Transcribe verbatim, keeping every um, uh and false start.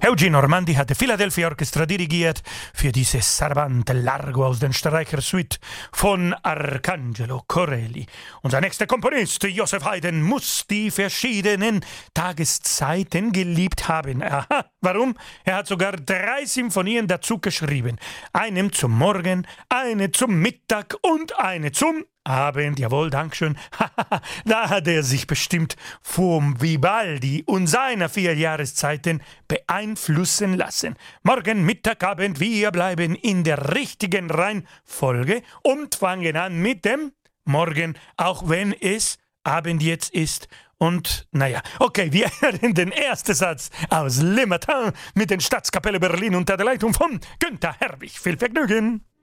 Eugene Normandi hat die Philadelphia Orchestra dirigiert für diese Sarabande Largo aus den Streichersuite von Arcangelo Corelli. Unser nächster Komponist, Joseph Haydn, muss die verschiedenen Tageszeiten geliebt haben. Aha, warum? Er hat sogar drei Symphonien dazu geschrieben. Eine zum Morgen, eine zum Mittag und eine zum Abend, jawohl, Dankeschön. Da hat er sich bestimmt vom Vivaldi und seiner vier Jahreszeiten beeinflussen lassen. Morgen, Mittag, Abend, wir bleiben in der richtigen Reihenfolge und fangen an mit dem Morgen, auch wenn es Abend jetzt ist. Und naja, okay, wir hören den ersten Satz aus Le Matin mit den Staatskapelle Berlin unter der Leitung von Günther Herwig. Viel Vergnügen!